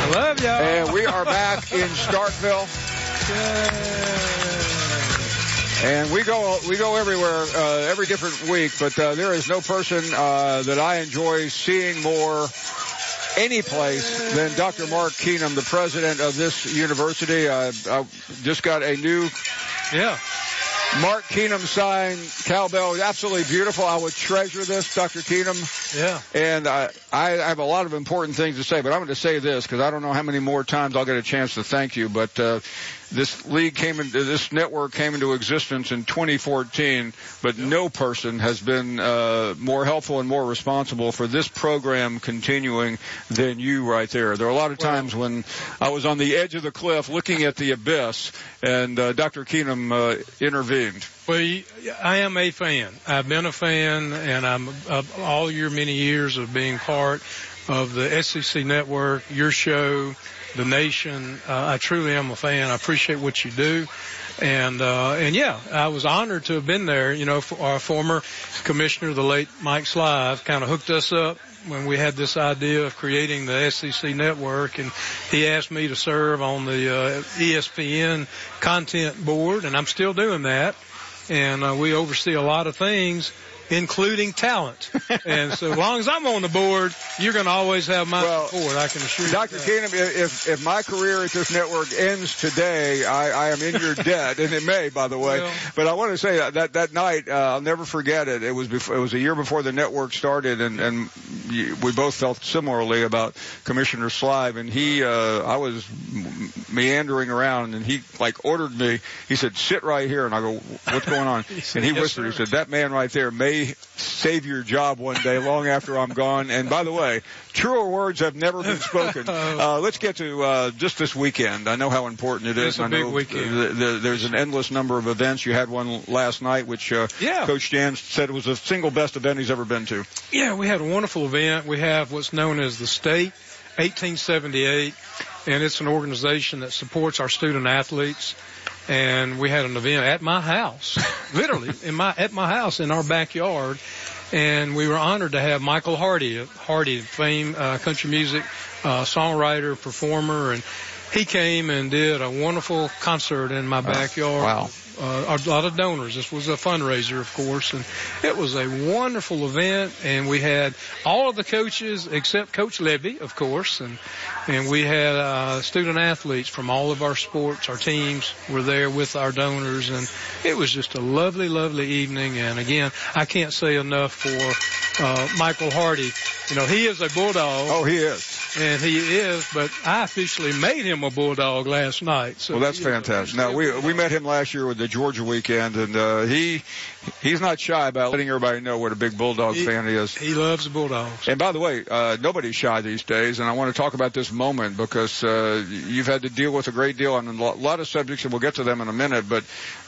I love y'all. And we are back in Starkville. And we go everywhere, every different week, but there is no person that I enjoy seeing more any place than Dr. Mark Keenum, the president of this university. I just got a new Mark Keenum sign cowbell. Absolutely beautiful. I would treasure this, Dr. Keenum. Yeah. And I have a lot of important things to say, but I'm going to say this because I don't know how many more times I'll get a chance to thank you, but this network came into existence in 2014, but no person has been more helpful and more responsible for this program continuing than you right there. There are a lot of times when I was on the edge of the cliff looking at the abyss, and Dr. Keenum intervened. Well, I am a fan. I've been a fan, and I'm all your many years of being part of the SEC network, your show, the nation. I truly am a fan. I appreciate what you do. And yeah, I was honored to have been there. You know, our former commissioner, the late Mike Slive, kind of hooked us up when we had this idea of creating the SEC network, and he asked me to serve on the ESPN content board, and I'm still doing that. And we oversee a lot of things, including talent. And so as long as I'm on the board, you're going to always have my support, I can assure you. Dr. Keenum, if my career at this network ends today, I am in your debt, and it may, by the way. Well, but I want to say that night, I'll never forget it. It was a year before the network started, and we both felt similarly about Commissioner Slive, and I was meandering around, and he ordered me. He said, "Sit right here," and I go, "What's going on?" And he whispered, he said, "That man right there may save your job one day long after I'm gone." And by the way, truer words have never been spoken. Let's get to just this weekend. I know how important it is. It's a big weekend. There's an endless number of events. You had one last night, which Coach Jan said was the single best event he's ever been to. Yeah, we had a wonderful event. We have what's known as the State 1878, and it's an organization that supports our student athletes. And we had an event at my house, literally at my house in our backyard. And we were honored to have Michael Hardy, famed country music songwriter, performer, and he came and did a wonderful concert in my backyard. Wow. A lot of donors. This was a fundraiser, of course, and it was a wonderful event. And we had all of the coaches except Coach Levy, of course, and we had student athletes from all of our sports. Our teams were there with our donors, and it was just a lovely, lovely evening. And again, I can't say enough for Michael Hardy. You know, he is a Bulldog. Oh, he is. And he is, but I officially made him a Bulldog last night. So well, that's fantastic. Now, we met him last year with the Georgia weekend, and he's not shy about letting everybody know what a big Bulldog fan he is. He loves the Bulldogs. And by the way, nobody's shy these days, and I want to talk about this moment because you've had to deal with a great deal on a lot of subjects, and we'll get to them in a minute, but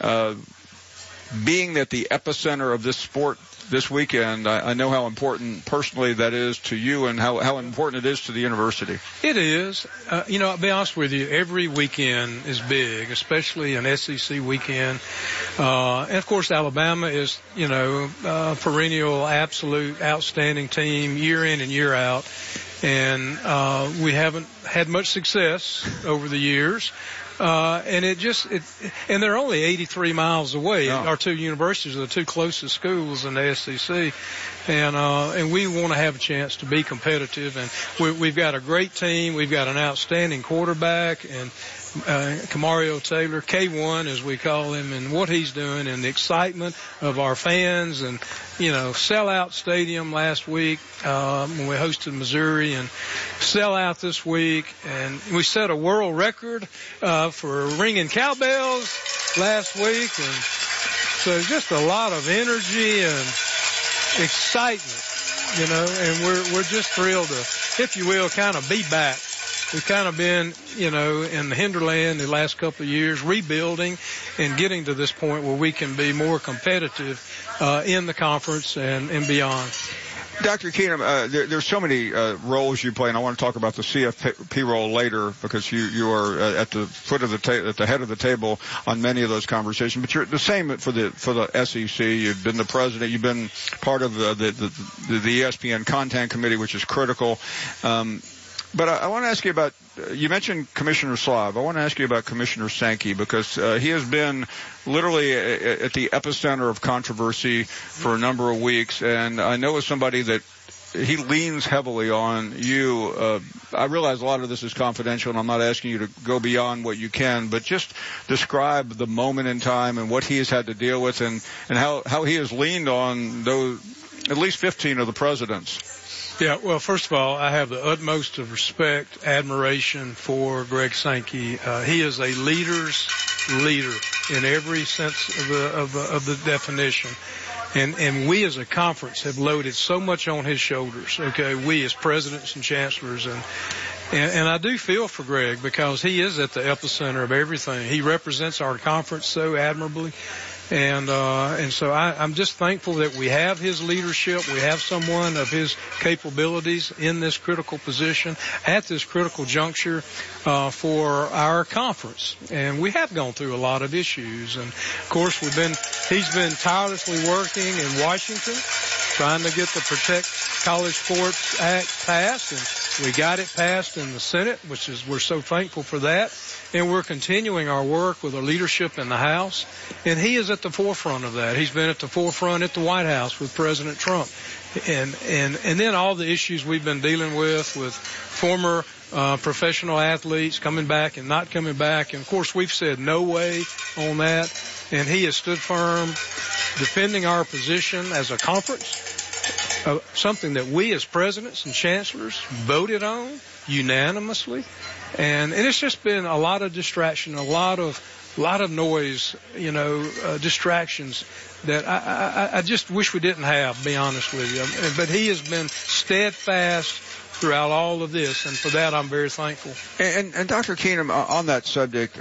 being at the epicenter of this sport this weekend, I know how important personally that is to you and how important it is to the university. It is. I'll be honest with you, every weekend is big, especially an SEC weekend. And of course, Alabama is, perennial, absolute, outstanding team year in and year out. And we haven't had much success over the years. And and they're only 83 miles away. No. Our two universities are the two closest schools in the SEC. And we want to have a chance to be competitive. And we've got a great team. We've got an outstanding quarterback and Kamario Taylor, K1 as we call him, and what he's doing and the excitement of our fans and, sellout stadium last week, when we hosted Missouri, and sellout this week. And we set a world record, for ringing cowbells last week. And so just a lot of energy and excitement, and we're just thrilled to, if you will, kind of be back. We've kind of been, in the hinterland the last couple of years, rebuilding and getting to this point where we can be more competitive in the conference and beyond. Dr. Keenum, there's so many roles you play, and I want to talk about the CFP role later because you are at the foot of at the head of the table on many of those conversations. But you're the same for the SEC. You've been the president. You've been part of the ESPN content committee, which is critical. But I want to ask you about, you mentioned Commissioner Slav. I want to ask you about Commissioner Sankey, because he has been literally at the epicenter of controversy for a number of weeks. And I know as somebody that he leans heavily on you. I realize a lot of this is confidential, and I'm not asking you to go beyond what you can, but just describe the moment in time and what he has had to deal with, and how he has leaned on those, at least 15 of the presidents. Yeah, well, first of all, I have the utmost of respect, admiration for Greg Sankey. He is a leader's leader in every sense of the definition. And we as a conference have loaded so much on his shoulders, okay, we as presidents and chancellors. And I do feel for Greg, because he is at the epicenter of everything. He represents our conference so admirably. And so I'm just thankful that we have his leadership. We have someone of his capabilities in this critical position at this critical juncture, for our conference. And we have gone through a lot of issues. And of course he's been tirelessly working in Washington, trying to get the Protect College Sports Act passed. And we got it passed in the Senate, we're so thankful for that. And we're continuing our work with our leadership in the House. And he is at the forefront of that. He's been at the forefront at the White House with President Trump. And then all the issues we've been dealing with former professional athletes coming back and not coming back. And of course we've said no way on that. And he has stood firm, defending our position as a conference, something that we as presidents and chancellors voted on unanimously. And it's just been a lot of distraction, a lot of noise, distractions that I just wish we didn't have, to be honest with you. But he has been steadfast throughout all of this, and for that I'm very thankful. And Dr. Keenum, on that subject,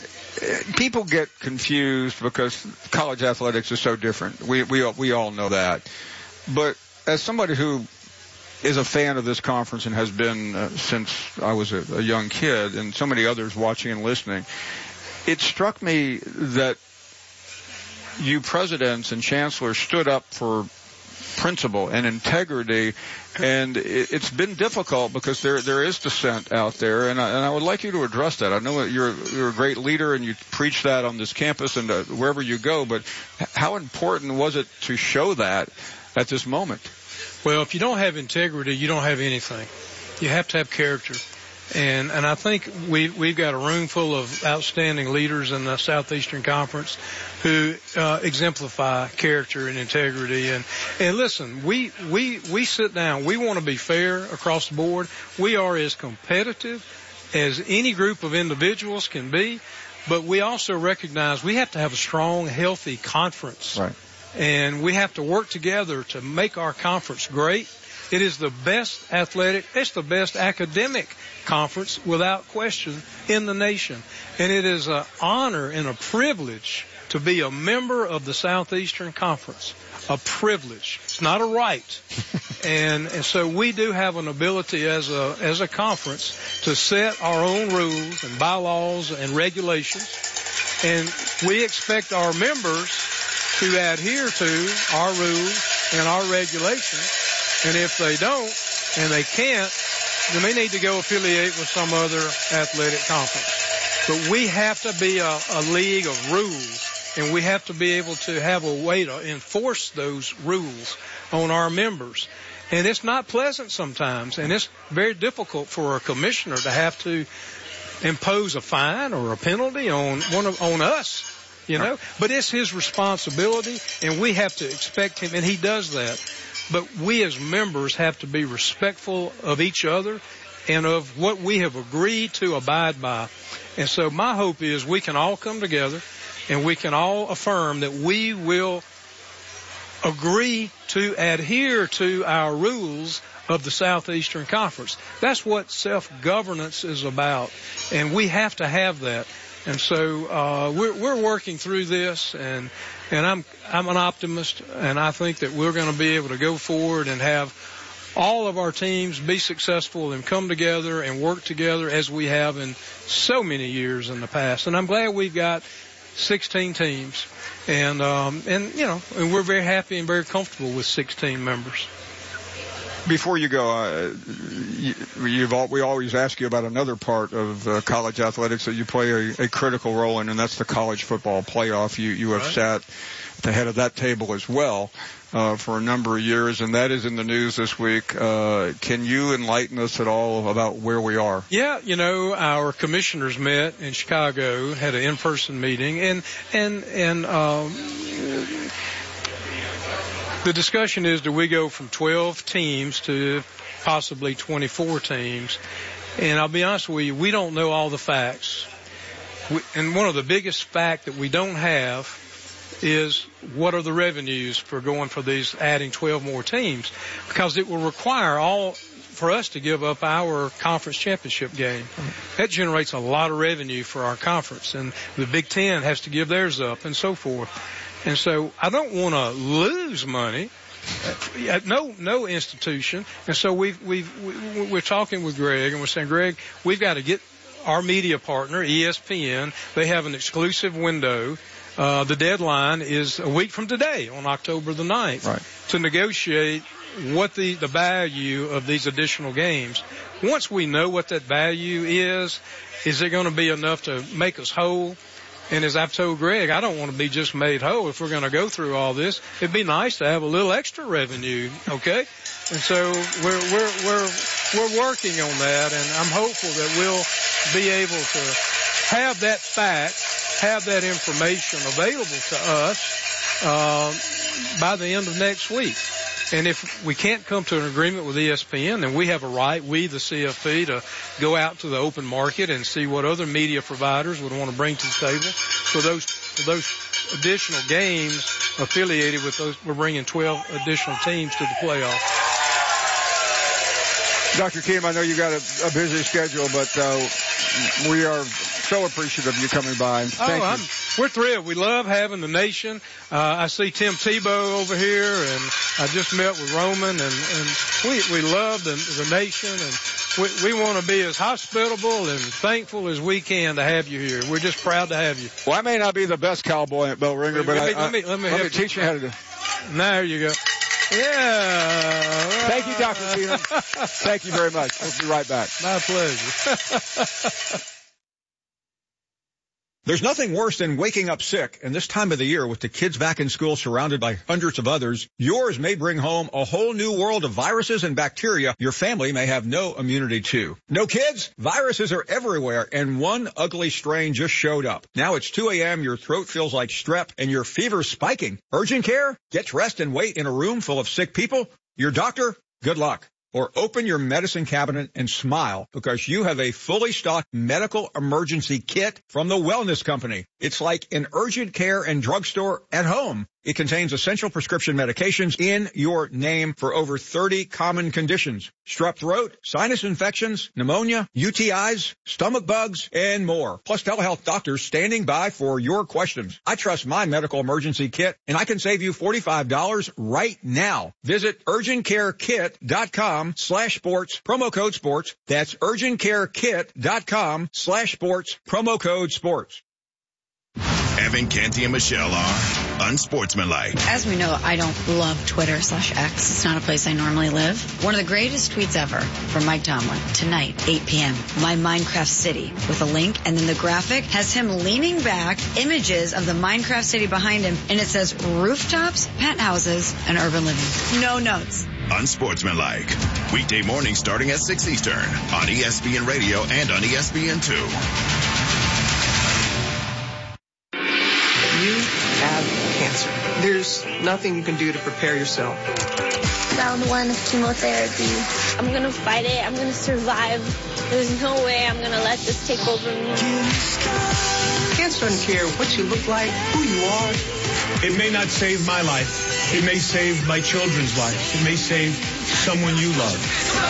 people get confused because college athletics is so different. We all know that. But as somebody who is a fan of this conference and has been since I was a young kid, and so many others watching and listening, it struck me that you presidents and chancellors stood up for principle and integrity, and it's been difficult because there is dissent out there, and I would like you to address that. I know that you're a great leader and you preach that on this campus and wherever you go, but how important was it to show that at this moment? Well, if you don't have integrity, you don't have anything. You have to have character. And I think we've got a room full of outstanding leaders in the Southeastern Conference who exemplify character and integrity. And listen, we sit down. We want to be fair across the board. We are as competitive as any group of individuals can be, but we also recognize we have to have a strong, healthy conference. Right. And we have to work together to make our conference great. It is the best athletic, it's the best academic conference without question in the nation. And it is an honor and a privilege to be a member of the Southeastern Conference. A privilege. It's not a right. And so we do have an ability as a conference to set our own rules and bylaws and regulations. And we expect our members to adhere to our rules and our regulations. And if they don't, and they can't, then they need to go affiliate with some other athletic conference. But we have to be a league of rules, and we have to be able to have a way to enforce those rules on our members. And it's not pleasant sometimes, and it's very difficult for a commissioner to have to impose a fine or a penalty on us. But it's his responsibility, and we have to expect him, and he does that. But we as members have to be respectful of each other and of what we have agreed to abide by. And so my hope is we can all come together and we can all affirm that we will agree to adhere to our rules of the Southeastern Conference. That's what self-governance is about, and we have to have that. And so we're working through this, and I'm an optimist, and I think that we're going to be able to go forward and have all of our teams be successful and come together and work together as we have in so many years in the past. And I'm glad we've got 16 teams, and we're very happy and very comfortable with 16 members. Before you go, we always ask you about another part of college athletics that you play a critical role in, and that's the college football playoff. You have sat at the head of that table as well for a number of years, and that is in the news this week. Can you enlighten us at all about where we are? Yeah, our commissioners met in Chicago, had an in-person meeting, and the discussion is, do we go from 12 teams to possibly 24 teams? And I'll be honest with you, we don't know all the facts. And one of the biggest facts that we don't have is what are the revenues for going for these, adding 12 more teams? Because it will require for us to give up our conference championship game. That generates a lot of revenue for our conference, and the Big Ten has to give theirs up and so forth. And so I don't want to lose money. No institution. And so we're talking with Greg, and we're saying, Greg, we've got to get our media partner, ESPN. They have an exclusive window. The deadline is a week from today, on October the 9th, to negotiate what the value of these additional games. Once we know what that value is it going to be enough to make us whole? And as I've told Greg, I don't want to be just made whole. If we're going to go through all this, it'd be nice to have a little extra revenue, okay? And so we're working on that, and I'm hopeful that we'll be able to have that fact, have that information available to us by the end of next week. And if we can't come to an agreement with ESPN, then we have a right, the CFP, to go out to the open market and see what other media providers would want to bring to the table. So those additional games affiliated with those, we're bringing 12 additional teams to the playoffs. Dr. Keenum, I know you got a busy schedule, but we are so appreciative of you coming by. Thank you. We're thrilled. We love having the nation. I see Tim Tebow over here, and I just met with Roman, and we love the nation, and we want to be as hospitable and thankful as we can to have you here. We're just proud to have you. Well, I may not be the best cowboy at bell ringer, but let me teach you how to do. There you go. Yeah. Thank you, Dr. Keenum. Thank you very much. We'll be right back. My pleasure. There's nothing worse than waking up sick, and this time of the year with the kids back in school surrounded by hundreds of others, yours may bring home a whole new world of viruses and bacteria your family may have no immunity to. No kids? Viruses are everywhere, and one ugly strain just showed up. Now it's 2 a.m., your throat feels like strep, and your fever's spiking. Urgent care? Get dressed and wait in a room full of sick people? Your doctor? Good luck. Or open your medicine cabinet and smile because you have a fully stocked medical emergency kit from the Wellness Company. It's like an urgent care and drugstore at home. It contains essential prescription medications in your name for over 30 common conditions. Strep throat, sinus infections, pneumonia, UTIs, stomach bugs, and more. Plus telehealth doctors standing by for your questions. I trust my medical emergency kit, and I can save you $45 right now. Visit urgentcarekit.com/sports, promo code sports. That's urgentcarekit.com/sports, promo code sports. Evan, Canty, and Michelle are unsportsmanlike. As we know, I don't love Twitter/X. It's not a place I normally live. One of the greatest tweets ever from Mike Tomlin. Tonight, 8 p.m., my Minecraft City with a link, and then the graphic has him leaning back, images of the Minecraft City behind him, and it says rooftops, penthouses, and urban living. No notes. Unsportsmanlike. Weekday mornings starting at 6 Eastern on ESPN Radio and on ESPN2. You have cancer. There's nothing you can do to prepare yourself. Round 1 of chemotherapy. I'm going to fight it. I'm going to survive. There's no way I'm going to let this take over me. Cancer doesn't care what you look like, who you are. It may not save my life. It may save my children's lives. It may save someone you love.